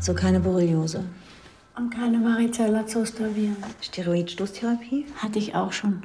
So keine Borreliose. Und keine Varicella-Zoster-Viren. Steroidstoßtherapie? Hatte ich auch schon.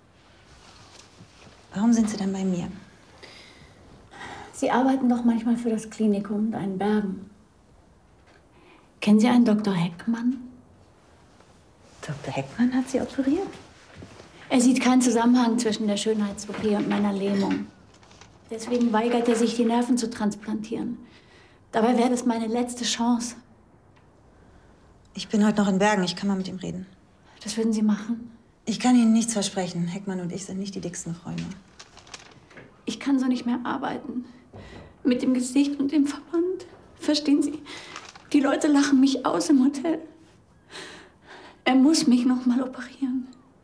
Warum sind Sie dann bei mir? Sie arbeiten doch manchmal für das Klinikum da in Bergen. Kennen Sie einen Dr. Heckmann? Dr. Heckmann hat Sie operiert? Er sieht keinen Zusammenhang zwischen der Schönheits-OP und meiner Lähmung. Deswegen weigert er sich, die Nerven zu transplantieren. Dabei wäre das meine letzte Chance. Ich bin heute noch in Bergen. Ich kann mal mit ihm reden. Das würden Sie machen? Ich kann Ihnen nichts versprechen. Heckmann und ich sind nicht die dicksten Freunde. Ich kann so nicht mehr arbeiten. Mit dem Gesicht und dem Verband. Verstehen Sie? Die Leute lachen mich aus im Hotel. Er muss mich noch mal operieren.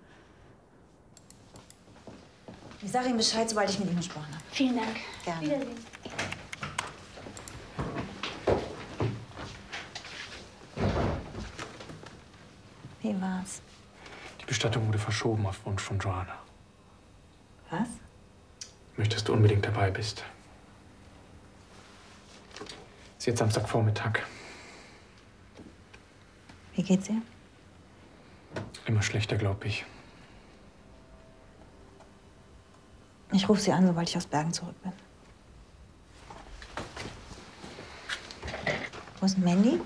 Ich sage ihm Bescheid, sobald ich mit ihm gesprochen habe. Vielen Dank. Gerne. Wiedersehen. Wie war's? Die Bestattung wurde verschoben auf Wunsch von Joanna. Was? Möchtest du unbedingt dabei bist. Ist jetzt Samstagvormittag. Wie geht's ihr? Immer schlechter, glaube ich. Ich rufe Sie an, sobald ich aus Bergen zurück bin. Wo ist Mandy?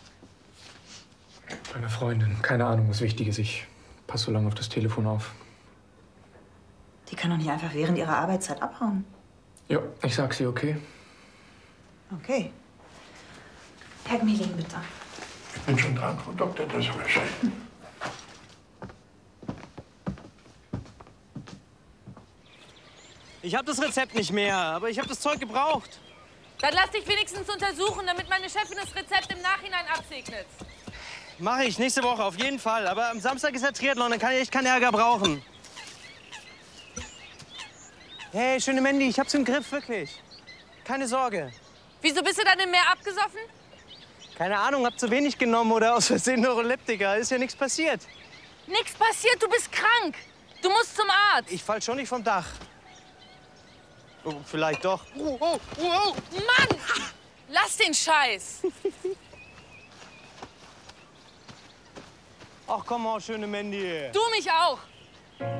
Meine Freundin. Keine Ahnung, was wichtig ist. Ich passe so lange auf das Telefon auf. Die kann doch nicht einfach während ihrer Arbeitszeit abhauen. Ja, ich sag's ihr, okay? Okay. Herr Gmelin, bitte. Ich bin schon dran, Frau Doktor, das ist aber schön. Ich habe das Rezept nicht mehr, aber ich habe das Zeug gebraucht. Dann lass dich wenigstens untersuchen, damit meine Chefin das Rezept im Nachhinein absegnet. Mache ich nächste Woche auf jeden Fall. Aber am Samstag ist der Triathlon, dann kann ich echt keinen Ärger brauchen. Hey, schöne Mandy, ich hab's im Griff, wirklich. Keine Sorge. Wieso bist du dann im Meer abgesoffen? Keine Ahnung, hab zu wenig genommen oder aus Versehen Neuroleptika. Ist ja nichts passiert. Nichts passiert, du bist krank. Du musst zum Arzt. Ich fall schon nicht vom Dach. Oh, vielleicht doch. Mann! Lass den Scheiß. Ach komm mal, schöne Mandy. Du mich auch.